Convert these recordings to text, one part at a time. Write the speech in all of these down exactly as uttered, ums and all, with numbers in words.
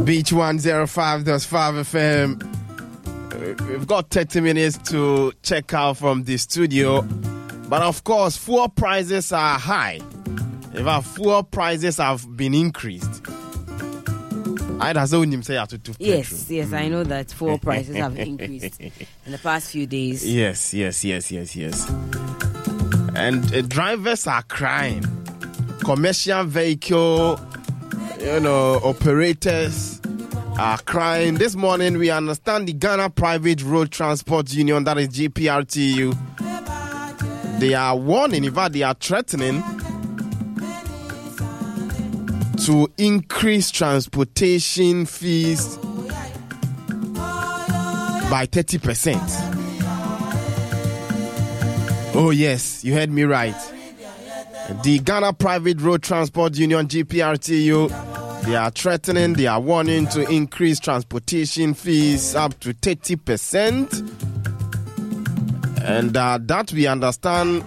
Beach one oh five point five F M. We've got thirty minutes to check out from the studio. But of course, fuel prices are high. In fact, fuel prices have been increased. I don't say to Yes, yes, I know that fuel prices have increased in the past few days. Yes, yes, yes, yes, yes. And uh, drivers are crying. Commercial vehicle, you know, operators are crying. This morning, we understand the Ghana Private Road Transport Union, that is G P R T U, they are warning, in fact, they are threatening to increase transportation fees by thirty percent. Oh, yes, you heard me right. The Ghana Private Road Transport Union, G P R T U, they are threatening, they are warning to increase transportation fees up to thirty percent. And uh, that we understand,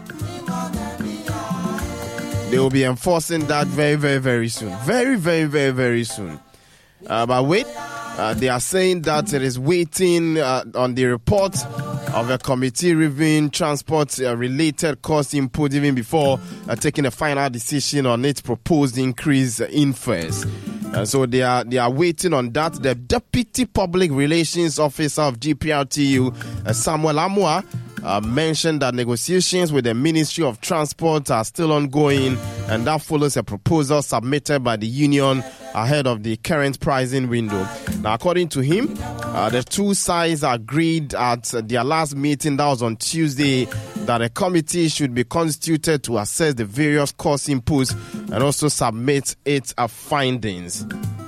they will be enforcing that very, very, very soon. Very, very, very, very soon. Uh, but wait, uh, they are saying that it is waiting uh, on the report of a committee reviewing transport-related uh, cost input even before uh, taking a final decision on its proposed increase in fares. Uh, so they are they are waiting on that. The Deputy Public Relations Officer of G P R T U, uh, Samuel Amua, Uh, mentioned that negotiations with the Ministry of Transport are still ongoing, and that follows a proposal submitted by the union ahead of the current pricing window. Now, according to him, uh, the two sides agreed at their last meeting, that was on Tuesday, that a committee should be constituted to assess the various cost inputs and also submit its uh, findings.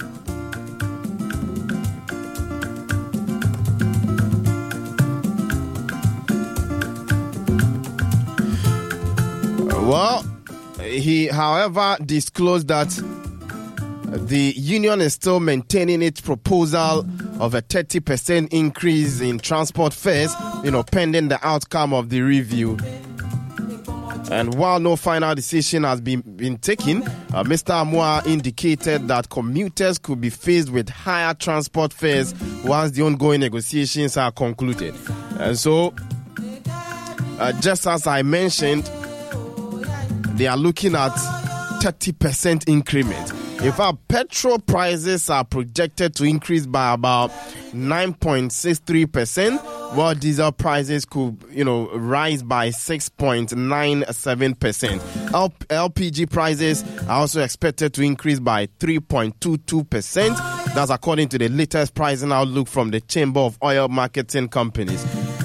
Well, he, however, disclosed that the union is still maintaining its proposal of a thirty percent increase in transport fares, you know, pending the outcome of the review. And while no final decision has been, been taken, uh, Mister Amua indicated that commuters could be faced with higher transport fares once the ongoing negotiations are concluded. And so, uh, just as I mentioned, they are looking at thirty percent increment. In fact, petrol prices are projected to increase by about nine point six three percent, while diesel prices could, you know, rise by six point nine seven percent. L P G prices are also expected to increase by three point two two percent. That's according to the latest pricing outlook from the Chamber of Oil Marketing Companies.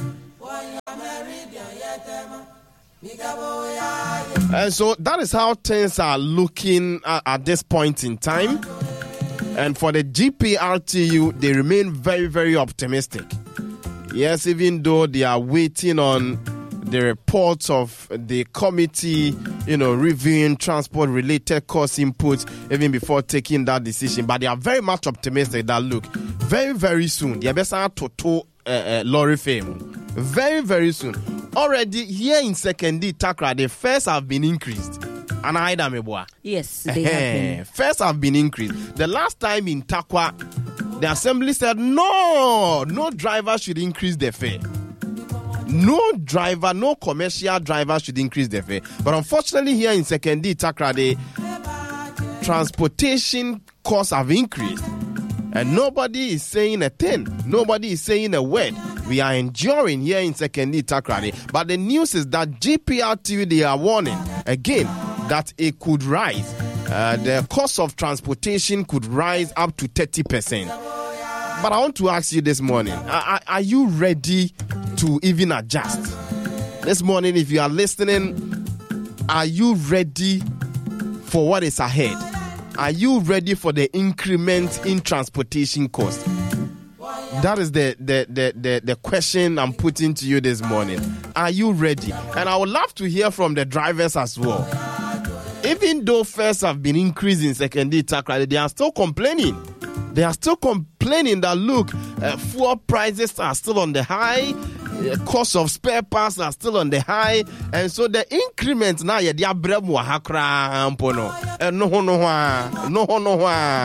And so that is how things are looking at, at this point in time. And for the G P R T U, they remain very, very optimistic. Yes, even though they are waiting on the reports of the committee, you know, reviewing transport-related cost inputs even before taking that decision. But they are very much optimistic that, look, very, very soon, the Abesa Toto uh, lorry fame. Very, very soon. Already here in Secondary Takra, the fares have been increased. And I Meboa. Yes, they have been. Fares have been increased. The last time in Takwa, the assembly said, no, no driver should increase the fare. No driver, no commercial driver should increase the fare. But unfortunately, here in Secondary Takra, the transportation costs have increased. And nobody is saying a thing. Nobody is saying a word. We are enduring here in Secondary Takrady. But the news is that G P R T U, they are warning again that it could rise. Uh, the cost of transportation could rise up to thirty percent. But I want to ask you this morning, are, are you ready to even adjust? This morning, if you are listening, are you ready for what is ahead? Are you ready for the increment in transportation cost? That is the, the, the, the, the question I'm putting to you this morning. Are you ready? And I would love to hear from the drivers as well. Even though fares have been increasing Secondary Takrady, they are still complaining. They are still complaining that, look, uh, fuel prices are still on the high, uh, cost of spare parts are still on the high, and so the increment now, yeah, they are brem wa hakra ampono. No, no, no, no, no,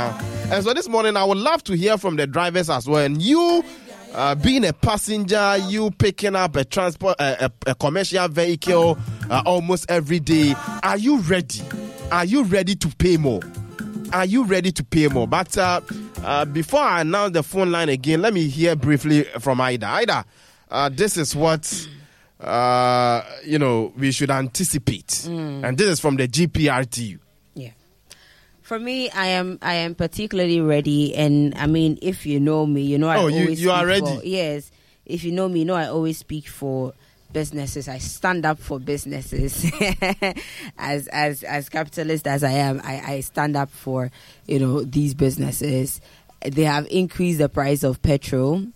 And so this morning, I would love to hear from the drivers as well. And you, uh, being a passenger, you picking up a transport, uh, a, a commercial vehicle uh, almost every day. Are you ready? Are you ready to pay more? Are you ready to pay more? But uh, uh, before I announce the phone line again, let me hear briefly from Ida. Ida, uh, this is what uh, you know we should anticipate, mm. and this is from the G P R T U. Yeah, for me, I am I am particularly ready, and I mean, if you know me, you know I oh, always you you speak are ready. For, yes, if you know me, you know I always speak for businesses. I stand up for businesses. as as as capitalist as I am, I, I stand up for, you know, these businesses. They have increased the price of petrol,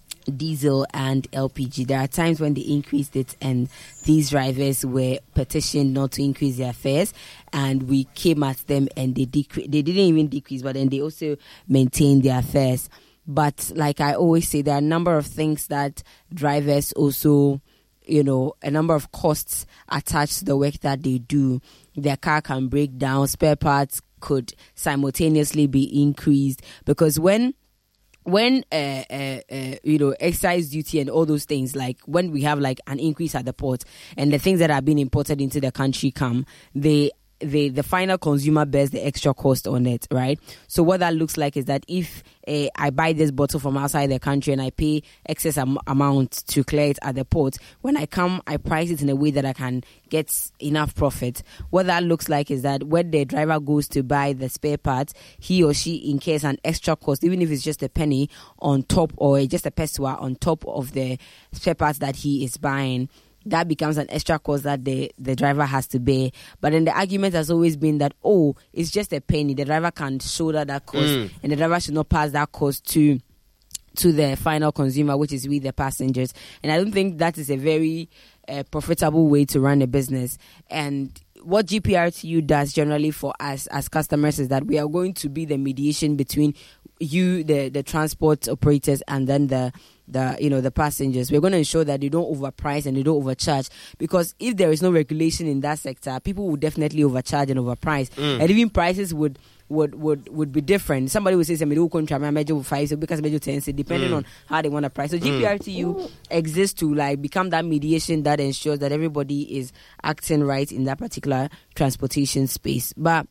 diesel and L P G. There are times when they increased it and these drivers were petitioned not to increase their fares, and we came at them and they decre- they didn't even decrease, but then they also maintained their fares. But like I always say, there are a number of things that drivers also, you know, a number of costs attached to the work that they do. Their car can break down, spare parts could simultaneously be increased, because when when uh, uh, uh, you know, excise duty and all those things, like when we have like an increase at the port and the things that are being imported into the country come, they the the final consumer bears the extra cost on it, right? So what that looks like is that if uh, I buy this bottle from outside the country and I pay excess am- amount to clear it at the port, when I come, I price it in a way that I can get enough profit. What that looks like is that when the driver goes to buy the spare parts, he or she incurs an extra cost, even if it's just a penny on top or just a peswa on top of the spare parts that he is buying. That becomes an extra cost that the, the driver has to bear. But then the argument has always been that, oh, it's just a penny. The driver can shoulder that cost, mm. and the driver should not pass that cost to to the final consumer, which is we, the passengers. And I don't think that is a very uh, profitable way to run a business. And what G P R T U does generally for us as customers is that we are going to be the mediation between you, the, the transport operators, and then the the you know the passengers. We're going to ensure that they don't overprice and they don't overcharge, because if there is no regulation in that sector, people will definitely overcharge and overprice, mm. and even prices would would would would be different. Somebody would say some middle country major five so because major ten depending mm. on how they want to price. So G P R T U mm. exists to like become that mediation that ensures that everybody is acting right in that particular transportation space. But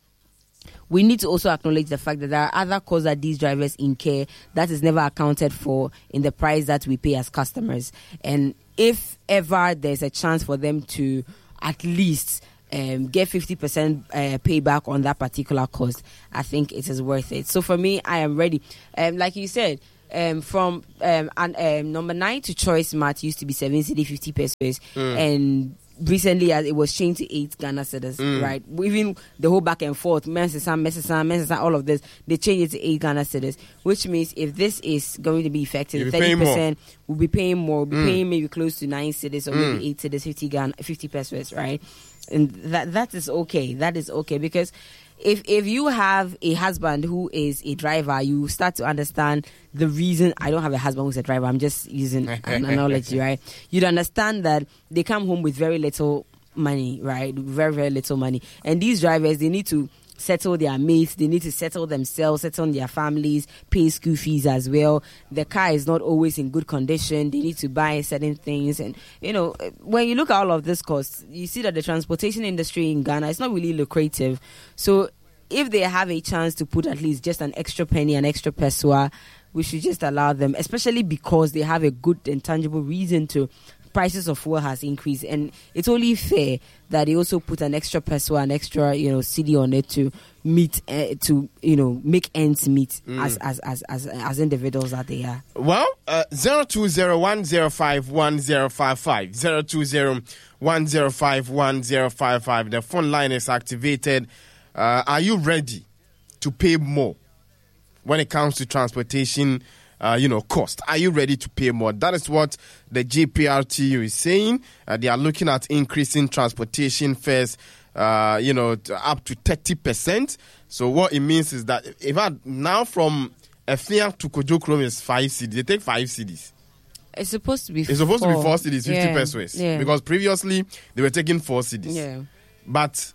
we need to also acknowledge the fact that there are other costs that these drivers incur that is never accounted for in the price that we pay as customers. And if ever there's a chance for them to at least um, get fifty percent uh, payback on that particular cost, I think it is worth it. So for me, I am ready. Um, like you said, um, from um, and, um, number nine to Choice Mart used to be seven cedi fifty pesos, mm. and recently as it was changed to eight Ghana cedis, mm. right? Even the whole back and forth, Mensasan, Mensasan, Mensasan, all of this, they changed it to eight Ghana cedis, which means if this is going to be effective, thirty percent will be paying more, will be mm. paying maybe close to nine cedis or mm. maybe eight cedis, fifty Ghana, fifty pesos, right? And that that is okay. That is okay, because if if you have a husband who is a driver, you start to understand the reason. I don't have a husband who's a driver. I'm just using an analogy, right? You'd understand that they come home with very little money, right? Very, very little money. And these drivers, they need to settle their mates, they need to settle themselves, settle their families, pay school fees as well. The car is not always in good condition. They need to buy certain things. And, you know, when you look at all of this costs, you see that the transportation industry in Ghana is not really lucrative. So if they have a chance to put at least just an extra penny, an extra peswa, we should just allow them, especially because they have a good and tangible reason to. Prices of fuel has increased, and it's only fair that they also put an extra peso, an extra, you know, cedi on it to meet, uh, to you know, make ends meet mm. as, as as as as individuals that they are. Well, uh, zero two zero one zero five one zero five five zero two zero one zero five one zero five five. The phone line is activated. Uh, are you ready to pay more when it comes to transportation? Uh, you know, cost. Are you ready to pay more? That is what the G P R T U is saying. Uh, they are looking at increasing transportation fares, uh, you know, to up to thirty percent. So what it means is that if I, now from Efia to Kojokrom is five cedis, they take five cedis. It's supposed to be It's supposed four. to be four cedis, fifty yeah. pesos. Yeah. Because previously they were taking four cedis. Yeah. But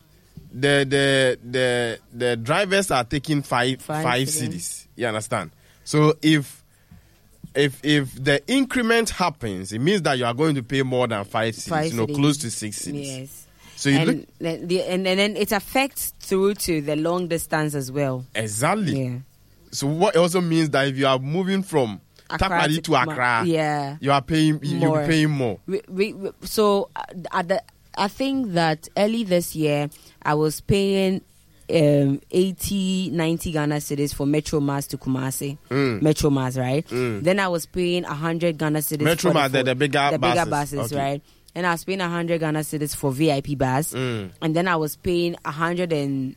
the the the the drivers are taking five five, five cities. You understand? So if if if the increment happens, it means that you are going to pay more than five cities, five you know, cities. Close to six cities. Yes. So you and, look, then the, and, and then it affects through to the long distance as well. Exactly. Yeah. So what also means that if you are moving from Takoradi to, to Accra, yeah, you are paying you, you're paying more. We, we, we, so uh, at the, I think that early this year I was paying um, eighty, ninety Ghana cedis for Metromass to Kumasi. Mm. Metromass, right? Mm. Then I was paying one hundred Ghana cedis Metromass, for the, the, the bigger the buses, bigger buses, okay. right? And I was paying one hundred Ghana cedis for V I P bus. Mm. And then I was paying one hundred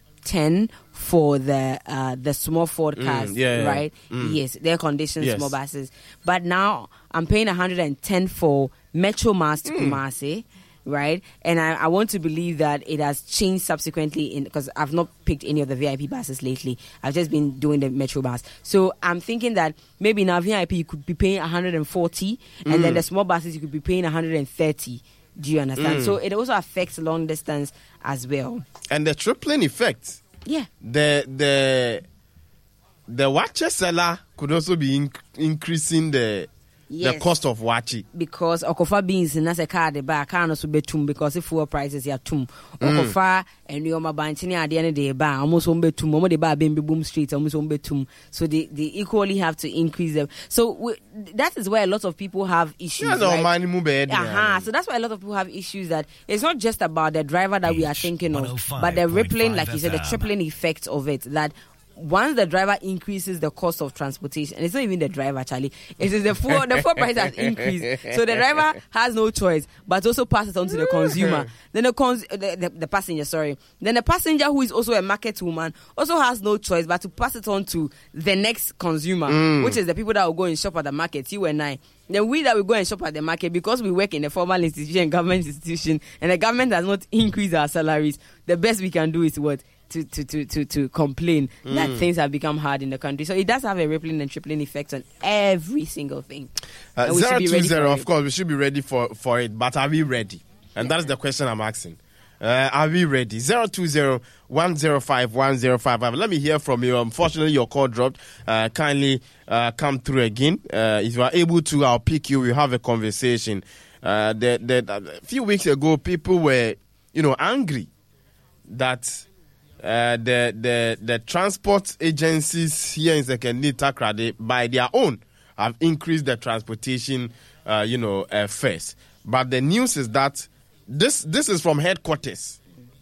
ten for the uh, the small Ford cars, mm, yeah, right? Yeah. Mm. Yes, they're conditioned yes. small buses. But now I'm paying one hundred ten for Metromass to mm. Kumasi, right? And I, I want to believe that it has changed subsequently in because I've not picked any of the V I P buses lately. I've just been doing the Metro bus. So I'm thinking that maybe now V I P you could be paying one hundred forty, mm. and then the small buses you could be paying one hundred thirty. Do you understand? Mm. So it also affects long distance as well. And the tripling effect. Yeah. The the the watcher seller could also be inc- increasing the yes. the cost of wachi. Because Okofa beans in a car the back can also be tum because if fuel prices are tum. Okofa and you are banchini at the end of the bar almost on betum, almost the bar baby boom streets, almost on betum. So they, they equally have to increase them. So we, that is where a lot of people have issues. Yeah, no, right? money uh-huh. So that's why a lot of people have issues that it's not just about the driver that we are thinking of, but the rippling, like you said, the tripling effect of it. That once the driver increases the cost of transportation, and it's not even the driver, Charlie, it is the fuel, the fuel price has increased. So the driver has no choice but also pass it on to the consumer. Then the, cons- the, the, the passenger, sorry. Then the passenger, who is also a market woman, also has no choice but to pass it on to the next consumer, mm. which is the people that will go and shop at the market, you and I. Then we that will go and shop at the market, because we work in a formal institution, government institution, and the government has not increased our salaries, the best we can do is what? To, to, to, to, to complain mm. that things have become hard in the country. So it does have a rippling and tripling effect on every single thing. Uh, zero two zero, of course, we should be ready for, for it, but are we ready? And yeah. that is the question I'm asking. Uh, are we ready? zero two zero, one zero five, one zero five five. Let me hear from you. Unfortunately, your call dropped. Uh, kindly uh, come through again. Uh, if you are able to, I'll pick you. We'll have a conversation. Uh, the, the, a few weeks ago, people were, you know, angry that Uh, the the the transport agencies here in Sekondi Takoradi, by their own, have increased the transportation, uh, you know, uh, fares. But the news is that this this is from headquarters.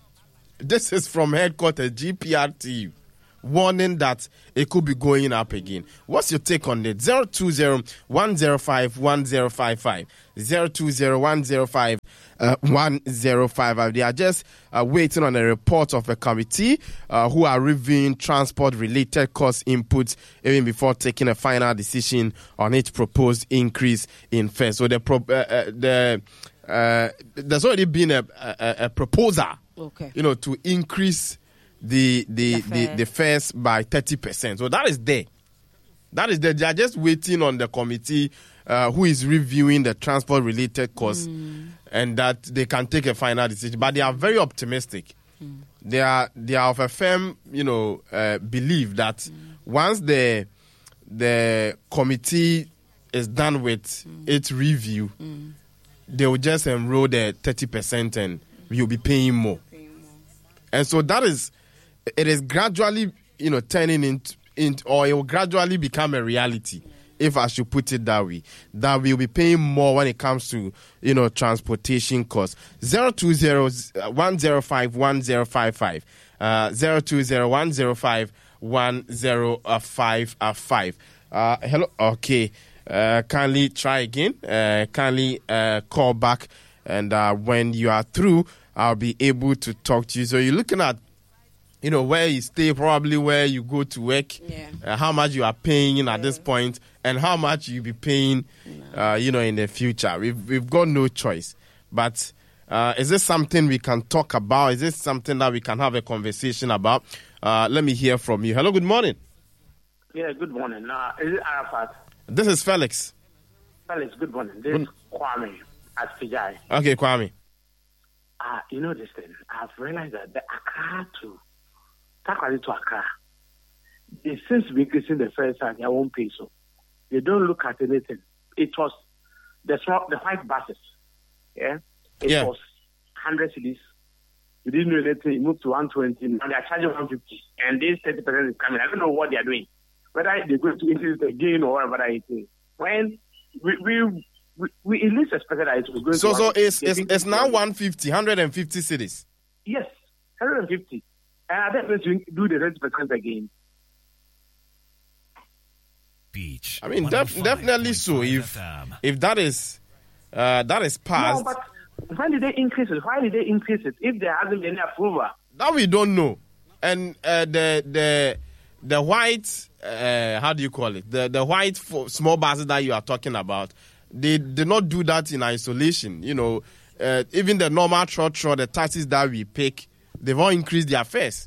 This is from headquarters, G P R T U, warning that it could be going up again. What's your take on it? zero two zero, one zero five, one zero five five. zero two zero, one zero five, one zero five five. They are just uh, waiting on a report of a committee uh, who are reviewing transport-related cost inputs even before taking a final decision on its proposed increase in fares. So the pro- uh, uh, the uh, there's already been a, a, a proposal, okay, you know, to increase the the, the, the, the, the fares by thirty percent. So that is there. That is there. They are just waiting on the committee uh, who is reviewing the transport-related costs, mm. and that they can take a final decision. But they are very optimistic. Mm. They are they are of a firm, you know, uh, belief that mm. once the the committee is done with mm. its review, mm. they will just enroll the thirty percent, and you'll be paying more. paying more. And so that is, it is gradually, you know, turning into. In, or it will gradually become a reality, if I should put it that way, that we'll be paying more when it comes to, you know, transportation costs. zero two zero, one zero five, one zero five five. Uh, zero two zero, one zero five, one zero five five. Uh, hello, okay. Uh, kindly try again. Uh, kindly uh, call back, and uh, when you are through, I'll be able to talk to you. So you're looking at, you know, where you stay, probably where you go to work, yeah. uh, how much you are paying at yeah. this point, and how much you'll be paying, no. uh, you know, in the future. We've we've got no choice. But uh, is this something we can talk about? Is this something that we can have a conversation about? Uh, let me hear from you. Hello, good morning. Yeah, good morning. Uh, is it Arafat? This is Felix. Felix, good morning. This good. is Kwame at Fijai. Okay, Kwame. uh, you know this thing. I've realized that the Accra to Takoradi to Accra, they seem to be increasing the fares at their own pace. So they don't look at anything. It was the small, the white buses. Yeah, it yeah. was hundred cities. You didn't do anything. It moved to one twenty. Now they are charging one fifty, and this thirty percent is coming. I don't know what they are doing. Whether they're going to increase it again or whatever it is. When we we, we, we at least expected that it was going so, to... So so it's, it's, it's now one fifty, one hundred fifty cities? Yes, one hundred fifty. And I think going to do the thirty percent again. Beach. I mean, def- definitely so. If if that is uh, that is passed... No, but when did they increase it? Why did they increase it if there hasn't been any approval? That we don't know. And uh, the the the white, uh, how do you call it? The the white fo- small buses that you are talking about, they did not do that in isolation. You know, uh, even the normal trotro, the taxis that we pick, they've all increased their fares.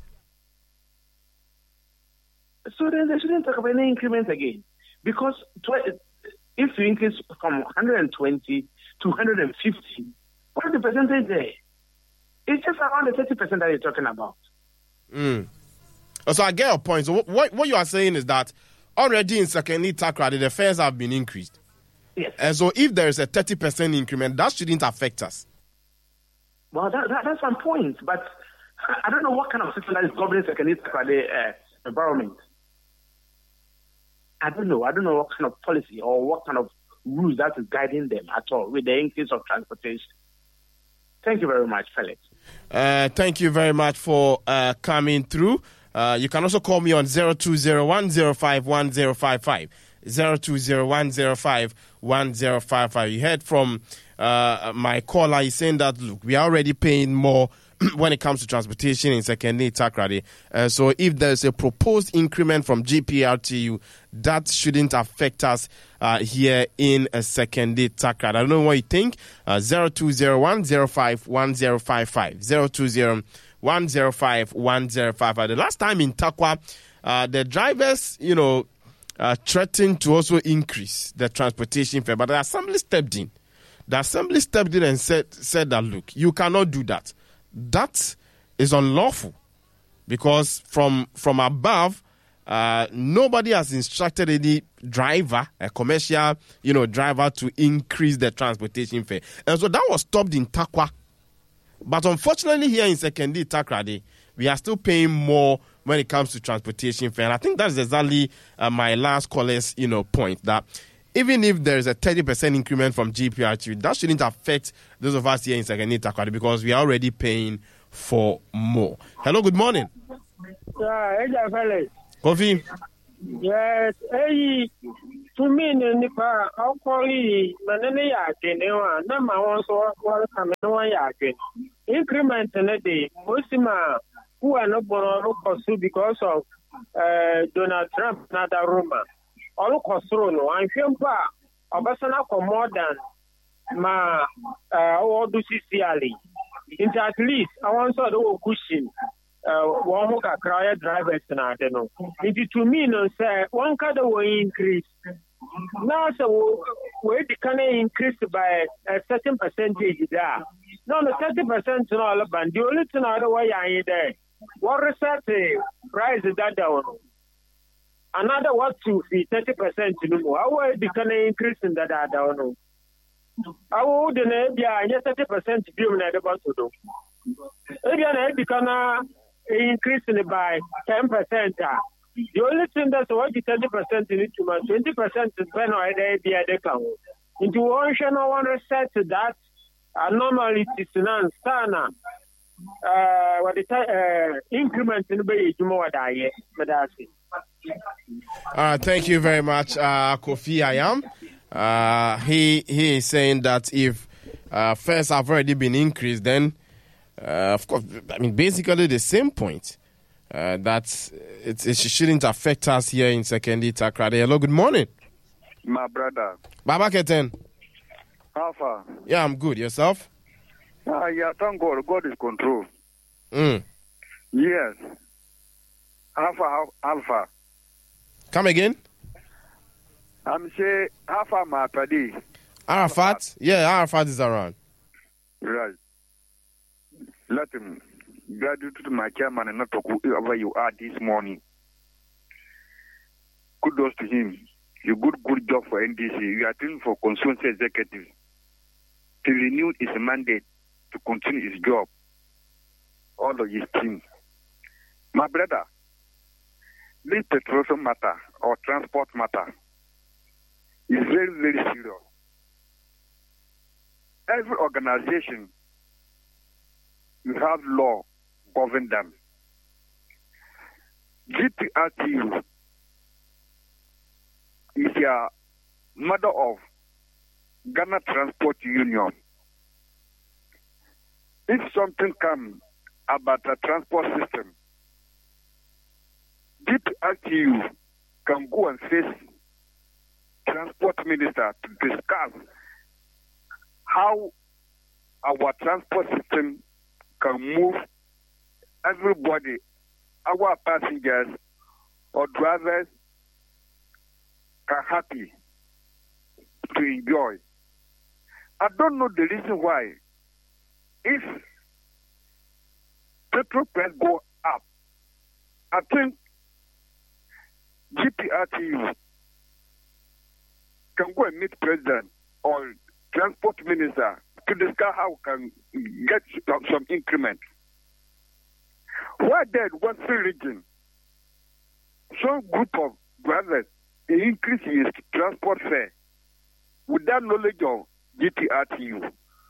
So then they shouldn't talk about any increment again. Because tw- if you increase from one hundred twenty to one hundred fifty, what is the percentage there? It's just around the thirty percent that you're talking about. Mm. So I get your point. So what what you are saying is that already in secondary Takoradi, the fares have been increased. Yes. And so if there is a thirty percent increment, that shouldn't affect us. Well, that, that, that's one point. But I don't know what kind of system that is governing secondary Takoradi uh, environment. I don't know. I don't know what kind of policy or what kind of rules that is guiding them at all with the increase of transportation. Thank you very much, Felix. Uh, thank you very much for uh, coming through. Uh, you can also call me on zero two zero one zero five one zero five five. zero two zero one zero five one zero five five. You heard from uh, my caller. He's saying that, look, we are already paying more when it comes to transportation in secondary Takoradi. Uh, so if there's a proposed increment from G P R T U, that shouldn't affect us uh, here in a secondary Takoradi. I don't know what you think. Uh, zero two zero one zero five one zero five five. zero two zero one zero five one zero five five. The last time in Takwa, uh, the drivers, you know, uh, threatened to also increase the transportation fare, but the assembly stepped in. The assembly stepped in and said, said that, look, you cannot do that. That is unlawful because from from above, uh, nobody has instructed any driver, a commercial, you know, driver to increase the transportation fare, and so that was stopped in Takwa. But unfortunately, here in secondary Takoradi, we are still paying more when it comes to transportation fare. And I think that's exactly uh, my last caller's, you know, point that. Even if there is a thirty percent increment from G P R T U, that shouldn't affect those of us here in secondary Takoradi because we are already paying for more. Hello, good morning. Yeah, hey, fellas. Kofi. Yes, hey, to me, Nipa, I'll call you, Manana Yakin, no, my one so welcome, no one Yakin. Increment in a day, Musima, who are not born or because of uh, Donald Trump, not a rumor. All Cosrono, I'm sure Obasana for more than my all do C C L. Into at least, I want to do cushion. One who can cry drivers and I don't know. It is to me, no, sir, one kind of way increase. Now, so where it can increase by a certain percentage there. No, no, thirty percent to all of them. The only thing I know why I ain't there. What research price is that down? Another what to see thirty percent to know. How will it can increase in that? I don't know. How would the yeah, thirty percent be about to do? If you can increase it by ten percent. The only thing that's what the thirty percent in it to my twenty percent is when I be at the count. Into one channel, one reset that normally it's non sana. Uh, what the uh, increment in the bay is more than I Madasi. Uh, thank you very much, uh, Kofi Ayam. Uh, he he is saying that if uh, fares have already been increased, then uh, of course, I mean basically the same point uh, that it, it shouldn't affect us here in secondary Takoradi. Hello, good morning, my brother. Baba Keten. How far? Yeah, I'm good. Yourself? Uh, yeah, thank God. God is control. Mm. Yes. Alpha, Alpha. Come again? I'm saying Alpha Mapadi. Arafat? Yeah, Arafat is around. Right. let him gratitude to my chairman and not to whoever you are this morning. Kudos to him. You good, good job for N D C. You are doing for constituency executive to renew his mandate to continue his job. All of his team. My brother, this petroleum matter or transport matter is very, very serious. Every organization, you have law govern them. G P R T U is a mother of Ghana Transport Union. If something comes about the transport system, G P R T U can go and face transport minister to discuss how our transport system can move everybody, our passengers or drivers, can happy to enjoy. I don't know the reason why. If petrol price go up, I think G P R T U can go and meet president or transport minister to discuss how we can get some, some increment. Why did one region, some group of drivers, increase his transport fare without knowledge of G P R T U?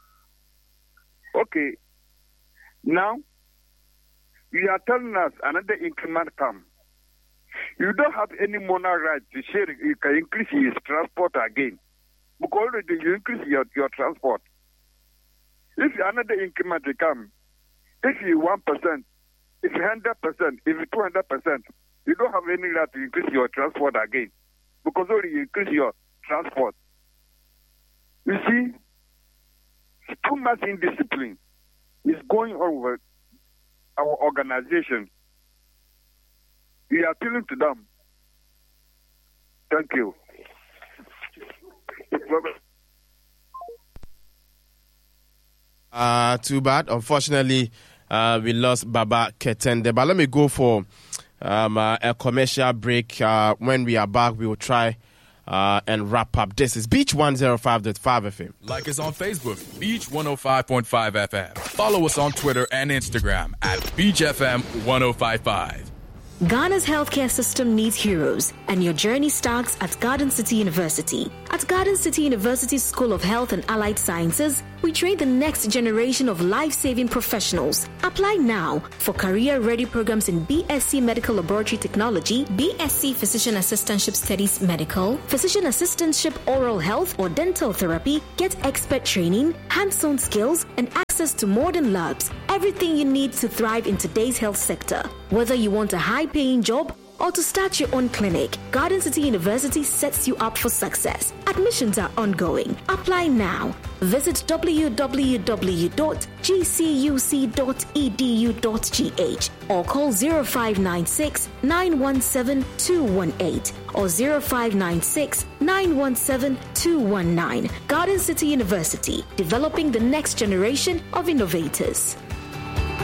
Okay, now you are telling us another increment come. You don't have any moral right to share. You can increase his transport again because already you increase your, your transport. If another increment come, if you one percent, if you hundred percent, if you two hundred percent, you don't have any right to increase your transport again because already you increase your transport. You see, too much indiscipline is going on with our organization. We are appealing to them. Thank you. Uh, too bad. Unfortunately, uh, we lost Baba Ketende. But let me go for um, uh, a commercial break. Uh, when we are back, we will try uh, and wrap up. This is Beach one oh five point five F M. Like us on Facebook, Beach one oh five point five F M. Follow us on Twitter and Instagram at Beach F M ten fifty-five. Ghana's healthcare system needs heroes, and your journey starts at Garden City University. At Garden City University's School of Health and Allied Sciences, we train the next generation of life-saving professionals. Apply now for career-ready programs in B S c Medical Laboratory Technology, B S c Physician Assistantship Studies Medical, Physician Assistantship Oral Health or Dental Therapy. Get expert training, hands-on skills, and access to modern labs. Everything you need to thrive in today's health sector. Whether you want a high-paying job or to start your own clinic, Garden City University sets you up for success. Admissions are ongoing. Apply now. Visit w w w dot g c u c dot e d u dot g h or call zero five nine six, nine one seven, two one eight or zero five nine six, nine one seven, two one nine. Garden City University, developing the next generation of innovators.